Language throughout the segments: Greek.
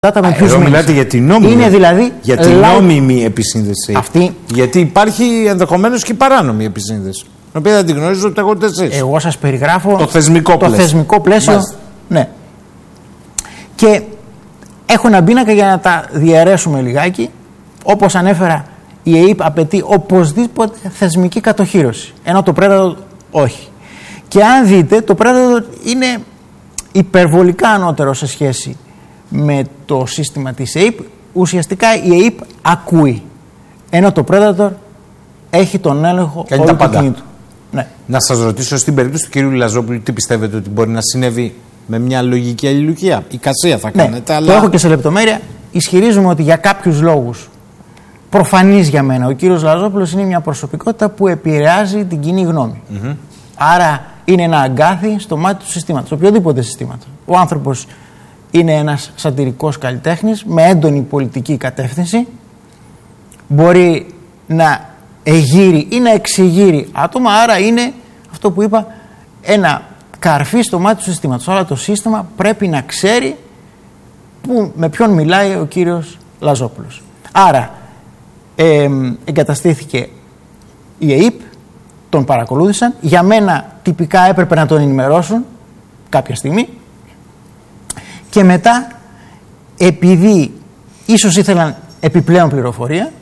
Εδώ μιλάτε για την νόμιμη. Είναι δηλαδή για την νόμιμη επισύνδεση. Αυτή... Γιατί υπάρχει ενδεχομένως και παράνομη επισύνδεση. Την οποία δεν την γνωρίζω ούτε εγώ ούτε εσείς. Εγώ σας περιγράφω το θεσμικό πλαίσιο. Ναι. Και έχω ένα πίνακα για να τα διαιρέσουμε λιγάκι. Όπως ανέφερα, η ΕΕΠ απαιτεί οπωσδήποτε θεσμική κατοχύρωση. Ενώ το Predator όχι. Και αν δείτε, το Predator είναι υπερβολικά ανώτερο σε σχέση με το σύστημα της ΕΕΠ. Ουσιαστικά η ΕΕΠ ακούει. Ενώ το Predator έχει τον έλεγχο όλου του κινήτου. Ναι. Να σας ρωτήσω, στην περίπτωση του κ. Λαζόπουλου, τι πιστεύετε ότι μπορεί να συνέβη με μια λογική αλληλουχία? Εικασία θα κάνετε, αλλά... Το έχω και σε λεπτομέρεια. Ισχυρίζουμε ότι για κάποιους λόγους, προφανής για μένα, ο κύριος Λαζόπουλος είναι μια προσωπικότητα που επηρεάζει την κοινή γνώμη. Άρα είναι ένα αγκάθι στο μάτι του συστήματος, οποιοδήποτε συστήματος. Ο άνθρωπος είναι ένας σατυρικός καλλιτέχνης με έντονη πολιτική κατεύθυνση. Μπορεί να εγείρει ή να εξηγείρει άτομα, άρα είναι αυτό που είπα, ένα καρφί στο μάτι του συστήματος. Αλλά το σύστημα πρέπει να ξέρει με ποιον μιλάει ο κύριος Λαζόπουλος. Άρα εγκαταστήθηκε η ΕΕΠ, τον παρακολούθησαν. Για μένα τυπικά έπρεπε να τον ενημερώσουν κάποια στιγμή. Και μετά, επειδή ίσως ήθελαν επιπλέον πληροφορία,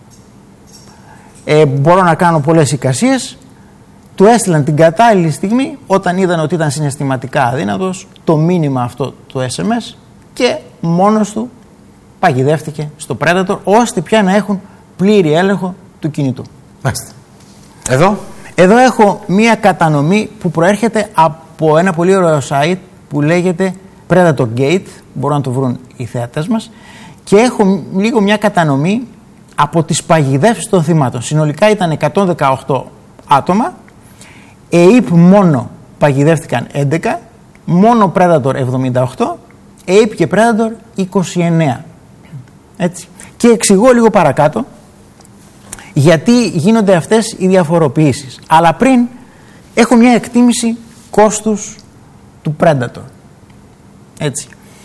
μπορώ να κάνω πολλές εικασίες, του έστειλαν την κατάλληλη στιγμή, όταν είδαν ότι ήταν συναισθηματικά αδύνατος, το μήνυμα αυτό, το SMS, και μόνος του παγιδεύτηκε στο Predator, ώστε πια να έχουν πλήρη έλεγχο του κινητού. Μάλιστα. Εδώ έχω μία κατανομή που προέρχεται από ένα πολύ ωραίο site που λέγεται Predator Gate, μπορούν να το βρουν οι θεατές μας, και έχω λίγο μια κατανομή από τις παγιδεύσεις των θυμάτων. Συνολικά ήταν 118 άτομα, ΕΕΠ μόνο παγιδεύτηκαν 11, μόνο Predator 78, ΕΕΠ και Predator 29. Έτσι. Και εξηγώ λίγο παρακάτω γιατί γίνονται αυτές οι διαφοροποιήσεις. Αλλά πριν έχω μια εκτίμηση κόστους του Predator. Έτσι.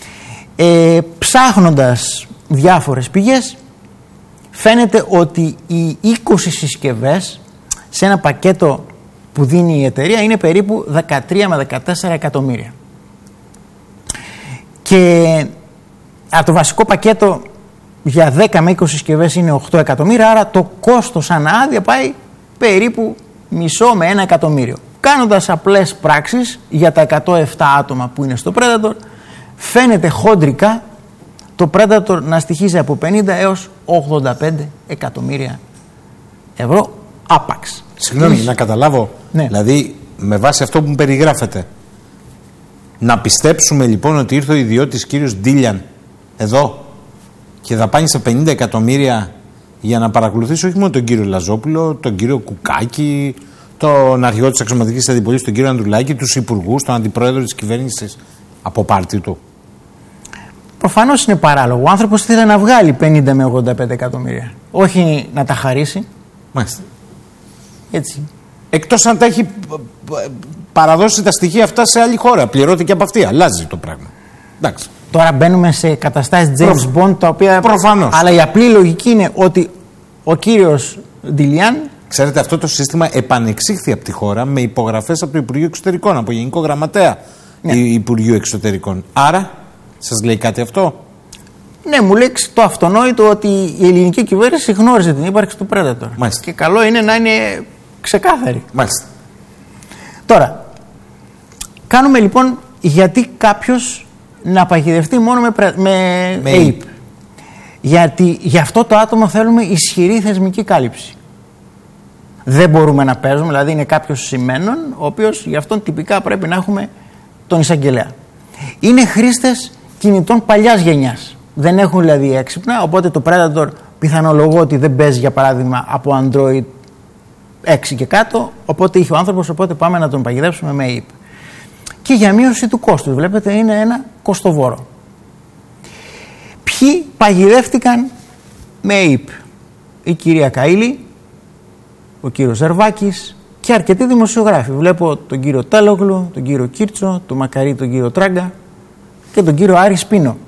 Ψάχνοντας διάφορες πηγές, φαίνεται ότι οι 20 συσκευές σε ένα πακέτο που δίνει η εταιρεία είναι περίπου 13 με 14 εκατομμύρια. Και το βασικό πακέτο για 10 με 20 συσκευές είναι 8 εκατομμύρια, άρα το κόστος ανά άδεια πάει περίπου μισό με 1 εκατομμύριο. Κάνοντας απλές πράξεις για τα 107 άτομα που είναι στο Predator, φαίνεται χοντρικά το Predator να στοιχίζει από 50 έως 85 εκατομμύρια ευρώ άπαξ. Συγγνώμη, να καταλάβω. Ναι. Δηλαδή, με βάση αυτό που μου περιγράφετε, να πιστέψουμε λοιπόν ότι ήρθε ο ιδιώτης κύριος Ντίλιαν εδώ και δαπάνησε 50 εκατομμύρια για να παρακολουθήσει όχι μόνο τον κύριο Λαζόπουλο, τον κύριο Κουκάκη, τον αρχηγό της αξιωματικής αντιπολίτευσης, τον κύριο Ανδρουλάκη, τους υπουργούς, τον αντιπρόεδρο της κυβέρνησης από πάρτι του? Προφανώς είναι παράλογο. Ο άνθρωπος ήθελε να βγάλει 50 με 85 εκατομμύρια, όχι να τα χαρίσει. Μάλιστα. Έτσι. Εκτός αν τα έχει παραδώσει τα στοιχεία αυτά σε άλλη χώρα. Πληρώθηκε και από αυτή. Αλλάζει το πράγμα. Εντάξει. Τώρα μπαίνουμε σε καταστάσεις James Bond, τα οποία... Προφανώς. Αλλά η απλή λογική είναι ότι ο κύριος Ντιλιάν... Ξέρετε, αυτό το σύστημα επανεξήχθη από τη χώρα με υπογραφές από το Υπουργείο Εξωτερικών, από Γενικό Γραμματέα Υπουργείου Εξωτερικών. Άρα, σας λέει κάτι αυτό? Ναι, μου λέει το αυτονόητο ότι η ελληνική κυβέρνηση γνώριζε την ύπαρξη του Predator. Μάλιστα. Και καλό είναι να είναι ξεκάθαρη. Μάλιστα. Τώρα, κάνουμε λοιπόν γιατί κάποιος να παγιδευτεί μόνο με ΑΕΠ. Γιατί για αυτό το άτομο θέλουμε ισχυρή θεσμική κάλυψη. Δεν μπορούμε να παίζουμε, δηλαδή είναι κάποιος σημαίνον, ο οποίος γι' αυτόν τυπικά πρέπει να έχουμε τον εισαγγελέα. Είναι χρήστες κινητών παλιάς γενιάς. Δεν έχουν δηλαδή έξυπνα, οπότε το Predator πιθανολογώ ότι δεν παίζει για παράδειγμα από Android 6 και κάτω, οπότε είχε ο άνθρωπος, οπότε πάμε να τον παγιδεύσουμε με ΑΕΠ. Και για μείωση του κόστους, βλέπετε είναι ένα κοστοβόρο. Ποιοι παγιδεύτηκαν με ΑΕΠ? Η κυρία Καΐλη, ο κύριος Ζερβάκης και αρκετοί δημοσιογράφοι. Βλέπω τον κύριο Τέλογλου, τον κύριο Κίρτσο, τον Μακαρί, τον κύριο Τράγκα και τον κύριο Άρη Σπίνο.